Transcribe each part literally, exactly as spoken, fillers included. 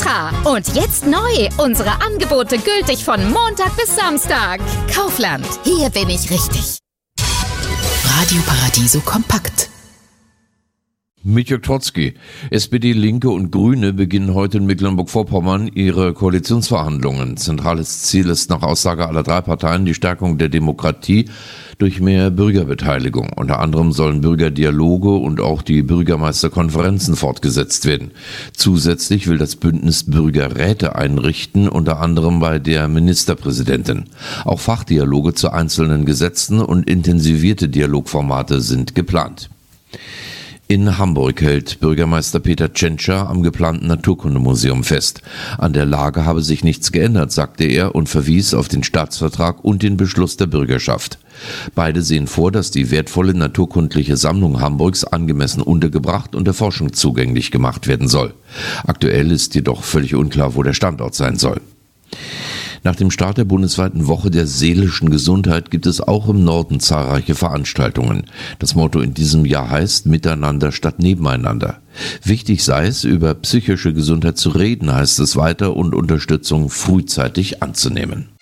Edeka. Und jetzt neu, unsere Angebote gültig von Montag bis Samstag. Kaufland, hier bin ich richtig. Radio Paradiso kompakt. Mit Jörg Trotzki. S P D, Linke und Grüne beginnen heute in Mecklenburg-Vorpommern ihre Koalitionsverhandlungen. Zentrales Ziel ist nach Aussage aller drei Parteien die Stärkung der Demokratie durch mehr Bürgerbeteiligung. Unter anderem sollen Bürgerdialoge und auch die Bürgermeisterkonferenzen fortgesetzt werden. Zusätzlich will das Bündnis Bürgerräte einrichten, unter anderem bei der Ministerpräsidentin. Auch Fachdialoge zu einzelnen Gesetzen und intensivierte Dialogformate sind geplant. In Hamburg hält Bürgermeister Peter Tschentscher am geplanten Naturkundemuseum fest. An der Lage habe sich nichts geändert, sagte er und verwies auf den Staatsvertrag und den Beschluss der Bürgerschaft. Beide sehen vor, dass die wertvolle naturkundliche Sammlung Hamburgs angemessen untergebracht und der Forschung zugänglich gemacht werden soll. Aktuell ist jedoch völlig unklar, wo der Standort sein soll. Nach dem Start der bundesweiten Woche der seelischen Gesundheit gibt es auch im Norden zahlreiche Veranstaltungen. Das Motto in diesem Jahr heißt Miteinander statt Nebeneinander. Wichtig sei es, über psychische Gesundheit zu reden, heißt es weiter, und Unterstützung frühzeitig anzunehmen.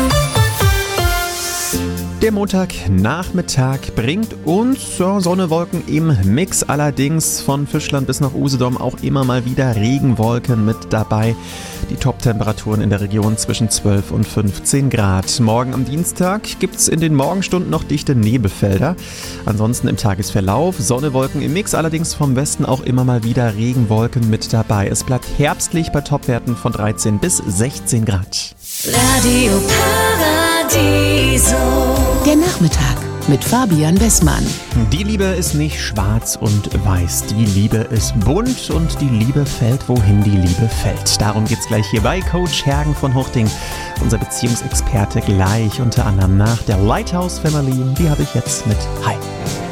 Der Montagnachmittag bringt uns so, Sonne, Wolken im Mix, allerdings von Fischland bis nach Usedom auch immer mal wieder Regenwolken mit dabei. Die Top-Temperaturen in der Region zwischen zwölf und fünfzehn Grad. Morgen am Dienstag gibt's in den Morgenstunden noch dichte Nebelfelder. Ansonsten im Tagesverlauf Sonne, Wolken im Mix, allerdings vom Westen auch immer mal wieder Regenwolken mit dabei. Es bleibt herbstlich bei Topwerten von dreizehn bis sechzehn Grad. Radio Paradiso. Der Nachmittag mit Fabian Wessmann. Die Liebe ist nicht schwarz und weiß. Die Liebe ist bunt und die Liebe fällt, wohin die Liebe fällt. Darum geht's gleich hier bei Coach Hergen von Huchting. Unser Beziehungsexperte gleich unter anderem nach der Lighthouse Family. Die habe ich jetzt mit Hi.